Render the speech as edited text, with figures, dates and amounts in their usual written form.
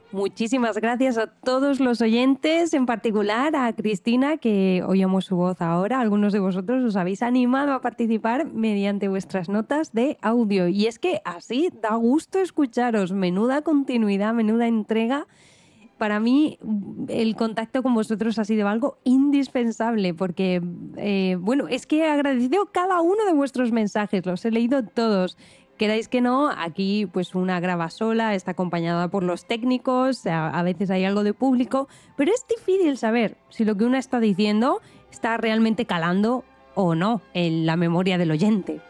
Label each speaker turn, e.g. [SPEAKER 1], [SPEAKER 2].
[SPEAKER 1] Muchísimas gracias a todos los oyentes, en particular a Cristina, que oímos su voz ahora. Algunos de vosotros os habéis animado a participar mediante vuestras notas de audio. Y es que así da gusto escucharos. Menuda continuidad, menuda entrega. Para mí, el contacto con vosotros ha sido algo indispensable porque, bueno, es que he agradecido cada uno de vuestros mensajes, los he leído todos. Queráis que no, aquí pues una graba sola, está acompañada por los técnicos, a veces hay algo de público, pero es difícil saber si lo que una está diciendo está realmente calando o no en la memoria del oyente.